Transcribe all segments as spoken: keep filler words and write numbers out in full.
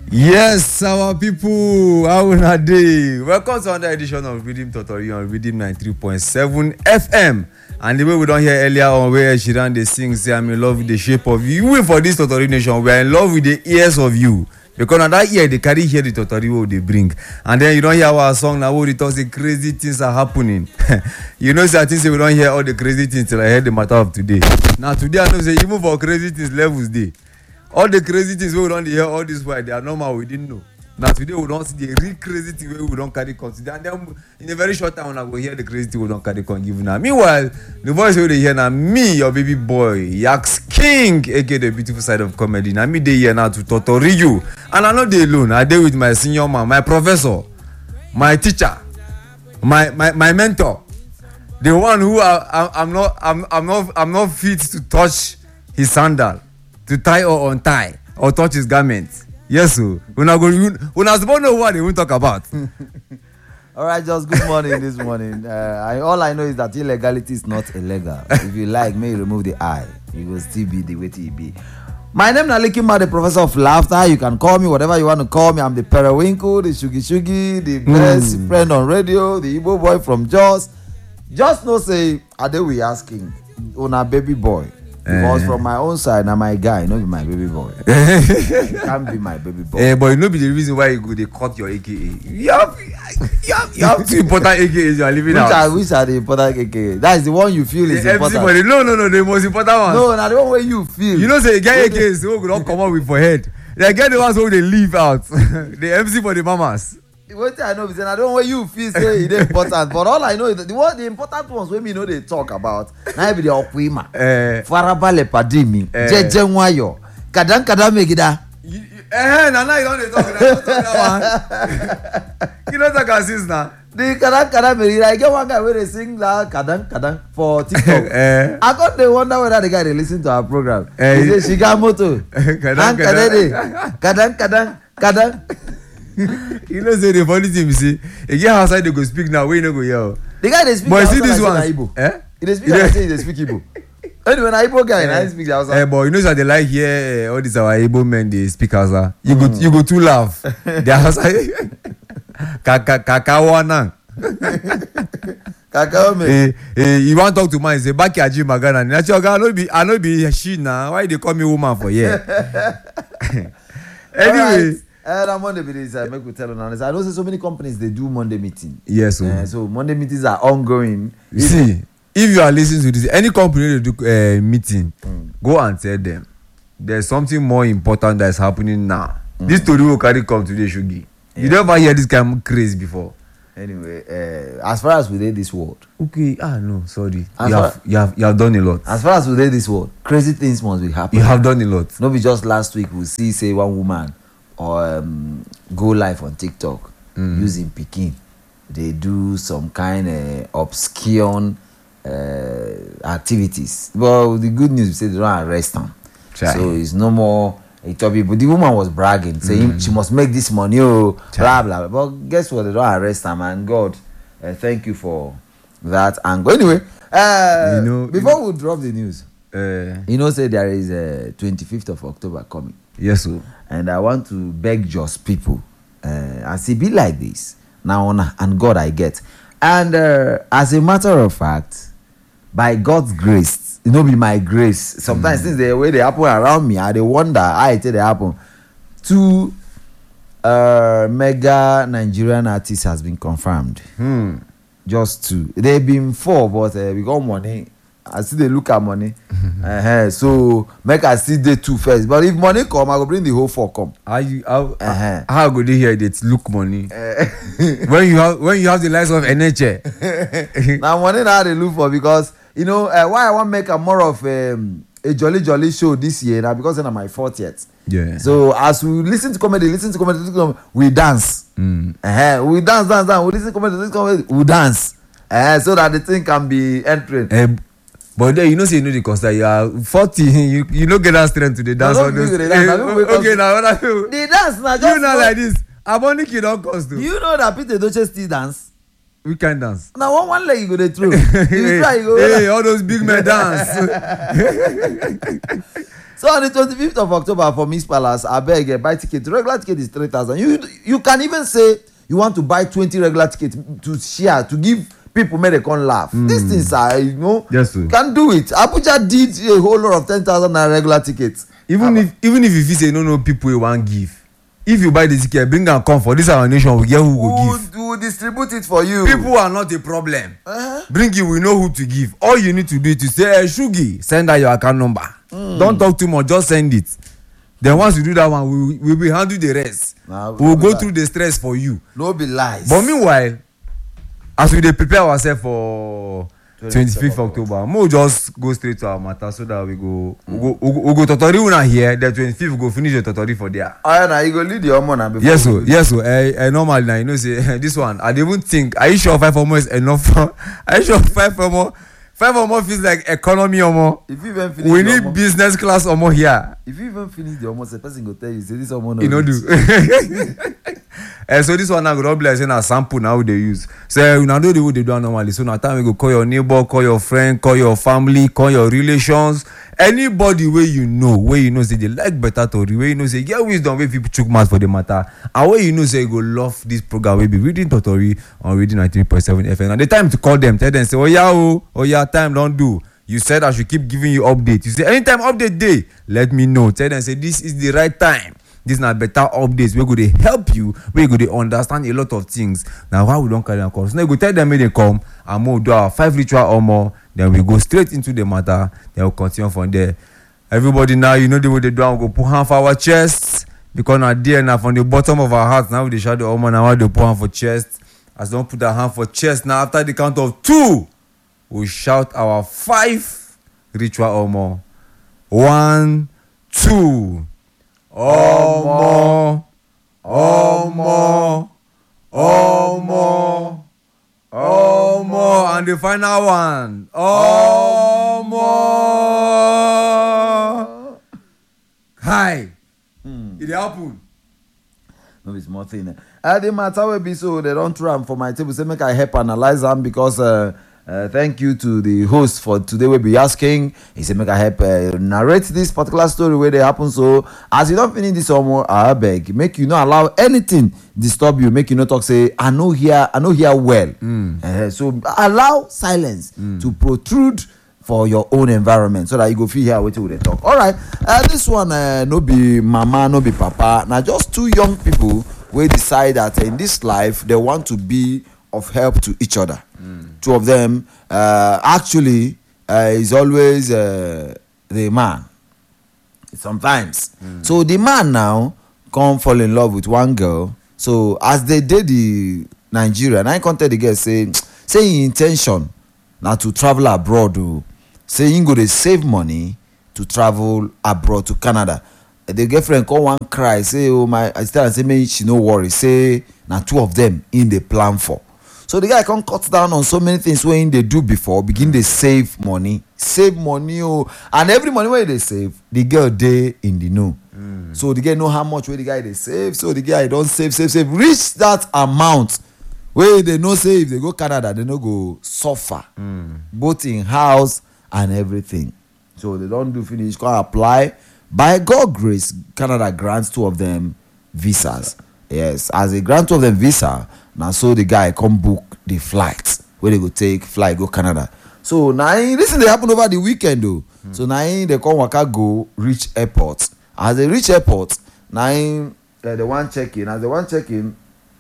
Yes, our people, how are they? Welcome to another edition of Rhythm Totori on Rhythm ninety-three point seven F M. And the way we don't hear earlier on where Shiran they sing, say I'm in love with the shape of you. Even for this Totori nation, we are in love with the ears of you. Because on that ear, they carry here the Totori what they bring. And then you don't hear our song now, what they talk, say crazy things are happening. You know, say I think say we don't hear all the crazy things till I heard the matter of today. Now today I know say even for crazy things levels day. All the crazy things we don't hear all this while they are normal, we didn't know. Now today we don't see the real crazy thing we don't carry consider. And then in a very short time I will hear the crazy thing we don't carry con give now. Meanwhile, the voice we they hear now, me, your baby boy, Yax King, aka the beautiful side of comedy. Now me they here now to Totori you. And I'm not there alone. I deal with my senior man, my professor, my teacher, my my, my mentor. The one who I, I, I'm not I'm I'm not I'm not fit to touch his sandal. To tie or untie or touch his garment. Yes, sir. When I go, when I supposed to know what they won't talk about. All right, just good morning this morning. Uh, I, all I know is that illegality is not illegal. If you like, may you remove the I. You will still be the way it be. My name is Alikima, the professor of laughter. You can call me whatever you want to call me. I'm the Periwinkle, the Shugi Shugi, the best mm. friend on radio, the Igbo boy from Jos. Just no say, are they we asking on a baby boy? Because uh, from my own side, now my guy, not be my baby boy. You can't be my baby boy. Uh, but you know be the reason why you go they cut your A K A. You have, you have, you have two important A K As you are living which out. Are, which are the important A K A? That is the one you feel is the important. Body. No, no, no, the most important one. No, not the one where you feel. You know, say you get A K As who don't come up with for head. They get the ones who they leave out. The M C for the mamas. What I know is I don't know where you feel say it's important, but all I know is that the one the important ones when me know they talk about now be the Okwima, uh, Farabale Padimi, uh, Jeje Nwayo, Kadan Kadan Megida. Eh, now you don't talk that one. You don't talk as now. The Kadan Kadan Megida, I get one guy where they sing that Kadan Kadan for TikTok. uh, I got the wonder whether the guy they listen to our program. Uh, he say Shigamoto, Kadan Kadan, Kadan Kadan Kadan. You know, say the funny thing, you see, again outside they go speak now, we no go here. The guy they speak. But see this one, Igbo. Eh? He speak. I say they speak Igbo. Anyway, na Igbo guy, na speak outside. Eh, but you know that they like here all these our Igbo men they speak outside. You mm. go, you go too laugh. They outside. Kaka kakawana. Kakao me. Eh, eh, you want to talk to man? Say back your gym magana. Natural guy, I no be, I no be she now. Why they call me woman for here? Anyway. Right. Uh, that Monday meetings, I make we tell you honest. I know so many companies they do Monday meeting. Yes, uh, so Monday meetings are ongoing. You see, if you are listening to this, any company they do uh, meeting, mm. go and tell them there's something more important that is happening now. Mm. This story will carry come today, Shugi. Yeah. You never hear this kind of craze before. Anyway, uh, as far as we did this world. Okay, ah no, sorry. You have, you have you have done a lot. As far as we did this world, crazy things must be happening. You have done a lot. Not be just last week we see say one woman. Or um, go live on TikTok mm. using Peking. They do some kind of obscure uh, activities. Well, the good news is they don't arrest them. Try. So it's no more a topic. But the woman was bragging, saying mm. she must make this money, oh, blah, blah, blah. But guess what? They don't arrest them. And God, uh, thank you for that angle. Anyway, uh, you know, before you know, we drop the news, uh, you know, say there is a uh, twenty-fifth of October coming. Yes, sir. And I want to beg just people, uh, as it be like this, now on and God I get. And uh, as a matter of fact, by God's grace, it no be my grace. Sometimes mm. things the way they happen around me, I they wonder how it they happen. Two uh, mega Nigerian artists has been confirmed. Hmm. Just two. They've been four, but uh, we got money. I see they look at money. uh-huh. So make I see the two first. But if money come, I will bring the whole four come. How you how uh-huh. how go they hear that look money? Uh, when you have when you have the likes of N H A. Now money now they look for because you know uh, why I want to make a more of um, a jolly jolly show this year now because it's my fortieth. Yeah. So as we listen to comedy, listen to comedy, listen to comedy we dance. Mm. Uh-huh. We dance, dance, dance. We listen to comedy, listen to comedy, we dance. Uh, so that the thing can be entering. Uh, But then you know, say you know the concept. You are forty. You you don't get that strength to the dance. No, on those. Dance, hey, okay, now what I do? The dance now. You know like this. Aboniki don't cost you. You know that Peter Doche still dance. We can dance. Now one one leg you go dey throw. You try you go. Hey, all those big men dance. So on the twenty-fifth of October for Miss Palace, I beg uh, buy ticket. Regular ticket is three thousand. You you can even say you want to buy twenty regular tickets to share to give people, make they come laugh. Mm. These things are, you know, yes, sir. Can do it. Abuja did a whole lot of ten thousand regular tickets. Even Aba. if even if you say no no people you want give. If you buy the ticket, bring and come for this our nation, we get who will give. We will distribute it for you. People are not a problem. Uh-huh. Bring it, we know who to give. All you need to do is to say, hey, Shugi, send out your account number. Mm. Don't talk too much, just send it. Then once you do that one, we we will handle the rest. Nah, we will go lie. through the stress for you. No be lies. But meanwhile, as we dey prepare ourselves for twenty-fifth October, we just go straight to our matter so that we go mm. we go we go, we go totori una here. The twenty-fifth we go finish the totori for there. Oh, now you go lead the omo now. Yes so yes so eh eh normal now you know say this one I dey even think are you sure five omo is enough? Are you sure five omo five omo feels like economy omo? If you even finish we need omo, business class omo here. If you even finish the omo, the person go tell you say this omo no. You know do. And so this one now go don be like say na sample now we dey use. So una know the way they do am normally. So na time we go call your neighbor, call your friend, call your family, call your relations, anybody wey you know, wey you know say they like better tori, wey you know say get wisdom wey people chook mouth for the matter, and wey you know say you go love this program wey be Reading Totori on Reading ninety-three point seven F M. And the time to call them, tell them say oya o, oya time don do. You said I should keep giving you update. You say anytime update dey, let me know. Tell them say this is the right time. This na better updates wey go dey help you, wey go dey understand a lot of things. Na why we don carry am come. So now you go tell them make they come and we do our five ritual or more. Then we go straight into the matter. Then we continue from there. Everybody now, you know the way they do am. We go put hand for our chest because na there na from the bottom of our heart. Now we dey shout the omo. Now we dey put hand for chest. As don't put our hand for chest. Now after the count of two, we shout our five ritual or more. One, two. Omo, omo, omo, omo, and the final one, omo. Hi, mm. It happen. No be small thing. Uh, the matter will be so they don't throw am for my table. Say make I help analyze them because. Uh, Uh, thank you to the host for today. We'll be asking. He said, make I help uh, narrate this particular story where they happen. So, as you don't finish this homework, I beg, make you not allow anything disturb you. Make you not talk. Say, I know here, I know here well. Mm. Uh, so, allow silence mm. to protrude for your own environment so that you go feel here waiting with the talk. All right. Uh, this one, uh, no be mama, no be papa. Now, just two young people will decide that in this life they want to be of help to each other. Mm. Two of them uh, actually uh, is always uh, the man sometimes. Mm. So the man now come fall in love with one girl. So as they did the Nigeria, and I can tell the girl say say his intention now to travel abroad. Oh, say he go to save money to travel abroad to Canada. The girlfriend come one cry say oh my I tell her say me she no worry say now two of them in the plan for. So the guy can cut down on so many things when they do before, begin they save money, save money, oh, and every money where they save, the girl they in the know. Mm. So the guy know how much where the guy they save. So the guy don't save, save, save, reach that amount where they no say if they go Canada, they no go suffer, mm. both in house and everything. So they don't do finish, can apply. By God grace, Canada grants two of them visas. Yes, as a grant two of them visa. Now, so the guy come book the flight where they go take flight go Canada. So now this thing they happen over the weekend though. Mm. So now they come waka go reach airport. As they reach airport, now uh, the one check in. As the one check in,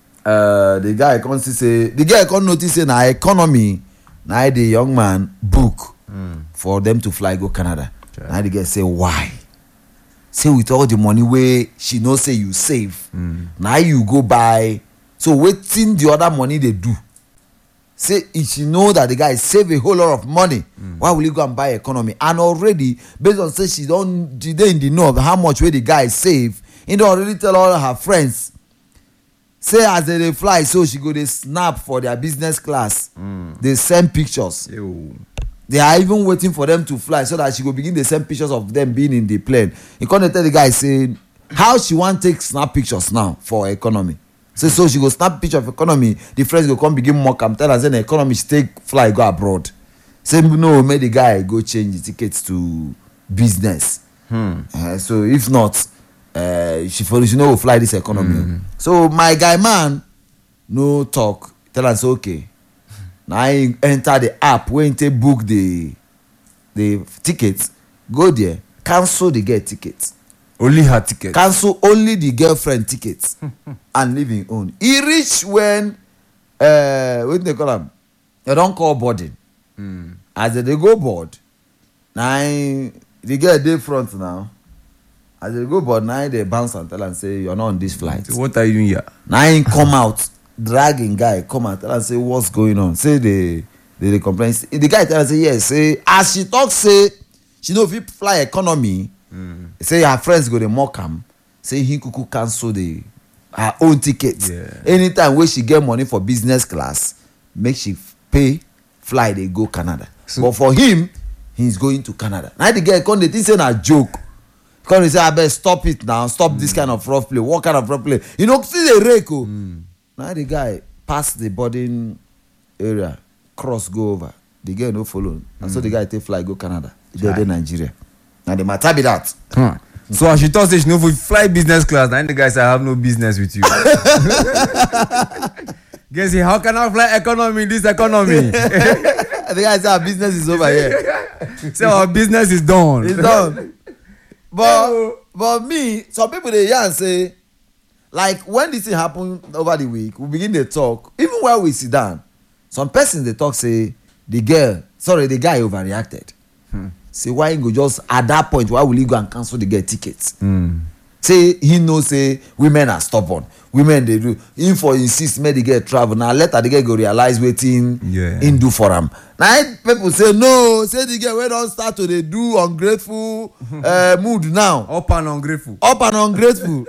uh, the guy come see say the guy come notice say now economy. Now the young man book mm. for them to fly go Canada. Sure. Now the guy say why? Say with all the money where she know say you save. Mm. Now you go buy. So waiting the other money they do. Say if you know that the guy save a whole lot of money, mm. why will you go and buy economy? And already based on say she don't she dey in the know of how much where the guy save, he don't already tell all her friends. Say as they, they fly, so she go they snap for their business class. Mm. They send pictures. Ew. They are even waiting for them to fly so that she go begin to send pictures of them being in the plane. He can't tell the guy say how she want take snap pictures now for economy. So, so she go snap picture of economy. The friends go come begin mock am. Tell her say the economy she take fly go abroad. Say no, make the guy go change the tickets to business. Hmm. Uh, so if not, uh, she for she no go fly this economy. Mm. So my guy man no talk. Tell us okay. Now I enter the app when they book the the tickets. Go there, cancel the girl tickets. Only her ticket. Cancel only the girlfriend tickets and leave him own. He reach when uh, what they call him? They don't call boarding. Mm. As they go board, now the girl dey front now. As they go board, now they bounce and tell and say you're not on this flight. So what are you doing here? Now he come out, dragging guy come out tell and say what's going on. Say they they, they complain. The guy tell and say yes. Say as she talk say she know if he fly economy. Mm. Say her friends go dey mock am. Say he kuku cancel the her own ticket. Yeah. Anytime wey she get money for business class, make she pay fly dey go Canada. So, but for him, he's going to Canada. Now the girl come dey think say na joke. Come dey say abeg stop it now, stop mm. this kind of rough play. What kind of rough play? You know, see the rake o. Mm. Now the guy pass the boarding area, cross go over. The girl no follow. Mm. And so the guy take fly go Canada. He dey Nigeria. Now the matter be that. Huh. So as she thought say she no fit fly business class, now the guy say I have no business with you. Guess say how can I fly economy in this economy? The guy say our business is over here. Say our business is done. It's done. But but me, some people dey yarn say, like when this thing happen over the week, we begin to talk. Even while we sit down, some persons they talk say the girl, sorry, the guy overreacted. Hmm. Say why he go just at that point why will he go and cancel the girl tickets? Mm. Say he know say women are stubborn. Women they do. Him for insist make the girl travel. Now later the girl go realize wetin yeah. him do for am. Now people say no. Say the girl wey don start to dey do ungrateful uh, mood now. Up and ungrateful. Up and ungrateful.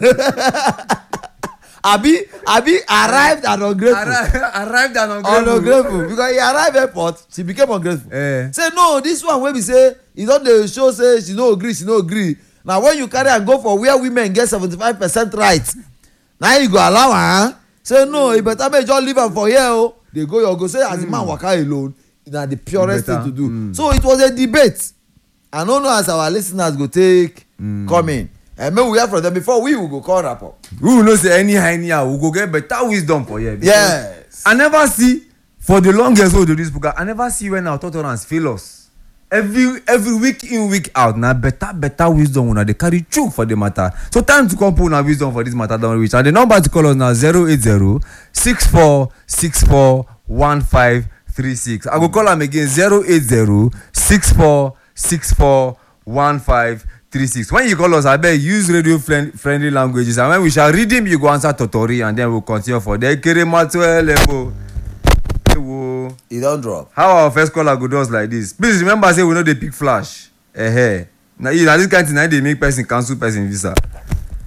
Abi Abi arrived and ungrateful. Arri arrived and ungrateful. Ungrateful because he arrived airport, she became ungrateful. Eh. Say no, this one wey be say e don dey show say she no agree, she no agree. Now when you carry am go for where women get seventy-five percent right, now you go allow am. Say no, you better make just leave am for here o. Dey go your go say as the man waka alone, na the purest thing to do. Mm. So it was a debate. I no know as our listeners go take mm. come in. And maybe we hear from them before we will go call rap up. We will not say any anyhow. We will go get better wisdom for you. Yes. I never see for the longest hold of this book. I never see when our tutorans fail us. Every every week in week out. Now better better wisdom when they carry choke for the matter. So time to come put our wisdom for this matter. Don't reach. And the number to call us now zero eight zero six four six four one five three six. I will call them again zero eight zero six four six four one five. three six. When you call us, I beg use radio friend, friendly languages, and when we shall read him, you go answer Totori, and then we'll continue for the Kerematwe level. He don't drop. How our first caller go does like this? Please remember, say we know the big flash. Eh, eh. Now, this kind of thing, they make person cancel person visa.